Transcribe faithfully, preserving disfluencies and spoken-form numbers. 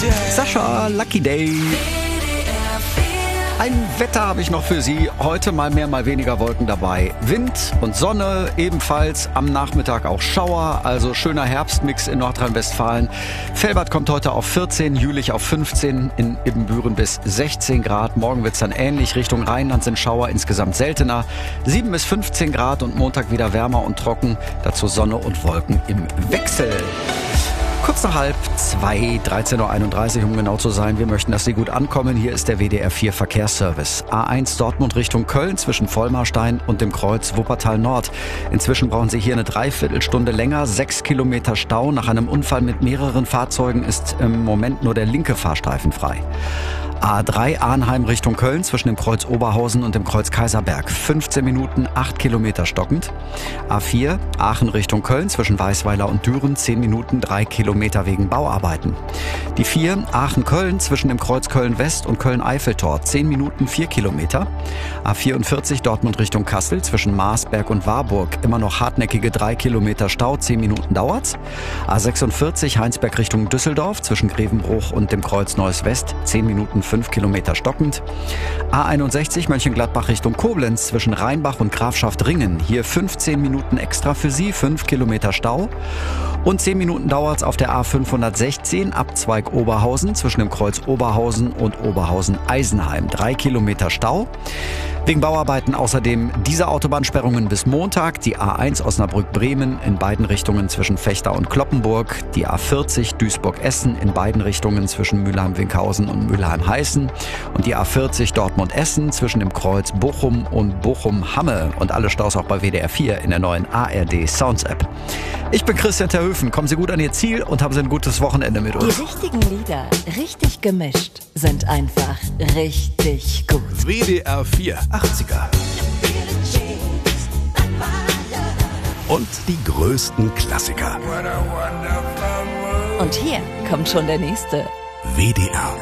Sascha, Lucky Day. Ein Wetter habe ich noch für Sie. Heute mal mehr, mal weniger Wolken dabei. Wind und Sonne, ebenfalls am Nachmittag auch Schauer. Also schöner Herbstmix in Nordrhein-Westfalen. Velbert kommt heute auf vierzehn, Jülich auf fünfzehn, in Ibbenbüren bis sechzehn Grad. Morgen wird es dann ähnlich. Richtung Rheinland sind Schauer insgesamt seltener. sieben bis fünfzehn Grad und Montag wieder wärmer und trocken. Dazu Sonne und Wolken im Wechsel. Kurz nach halb zwei, dreizehn Uhr einunddreißig, um genau zu sein. Wir möchten, dass Sie gut ankommen. Hier ist der W D R vier Verkehrsservice. A eins Dortmund Richtung Köln zwischen Vollmarstein und dem Kreuz Wuppertal Nord. Inzwischen brauchen Sie hier eine Dreiviertelstunde länger. Sechs Kilometer Stau. Nach einem Unfall mit mehreren Fahrzeugen ist im Moment nur der linke Fahrstreifen frei. A drei Arnheim Richtung Köln zwischen dem Kreuz Oberhausen und dem Kreuz Kaiserberg. fünfzehn Minuten, acht Kilometer stockend. A vier Aachen Richtung Köln zwischen Weißweiler und Düren. zehn Minuten, drei Kilometer wegen Bauarbeiten. Die vier Aachen-Köln zwischen dem Kreuz Köln-West und Köln-Eiffeltor. zehn Minuten, vier Kilometer. A vierundvierzig Dortmund Richtung Kassel zwischen Marsberg und Warburg. Immer noch hartnäckige drei Kilometer Stau. zehn Minuten dauert's. A sechsundvierzig Heinsberg Richtung Düsseldorf zwischen Grevenbruch und dem Kreuz Neuss West. zehn Minuten, fünf Kilometer stockend. A einundsechzig Mönchengladbach Richtung Koblenz zwischen Rheinbach und Grafschaft Ringen. Hier fünfzehn Minuten extra für Sie, fünf Kilometer Stau. Und zehn Minuten dauert es auf der A fünfhundertsechzehn Abzweig Oberhausen zwischen dem Kreuz Oberhausen und Oberhausen-Eisenheim. Drei Kilometer Stau. Wegen Bauarbeiten außerdem diese Autobahnsperrungen bis Montag. Die A eins Osnabrück-Bremen in beiden Richtungen zwischen Fechter und Kloppenburg. Die A vierzig Duisburg-Essen in beiden Richtungen zwischen Mülheim-Winkhausen und Mülheim-Heißen. Und die A vierzig Dortmund-Essen zwischen dem Kreuz Bochum und Bochum-Hamme. Und alle Staus auch bei W D R vier in der neuen A R D Sounds App. Ich bin Christian Terhöfen. Kommen Sie gut an Ihr Ziel und haben Sie ein gutes Wochenende mit uns. Die richtigen Lieder, richtig gemischt, sind einfach richtig gut. W D R vier achtziger. Und die größten Klassiker. Und hier kommt schon der nächste. W D R